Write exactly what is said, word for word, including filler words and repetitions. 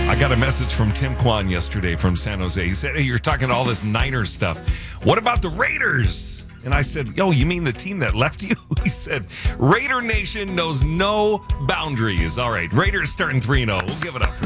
I got a message from Tim Kwan yesterday from San Jose. He said, hey, you're talking all this Niners stuff. What about the Raiders? And I said, yo, you mean the team that left you? He said, Raider Nation knows no boundaries. All right, Raiders starting three and oh. We'll give it up for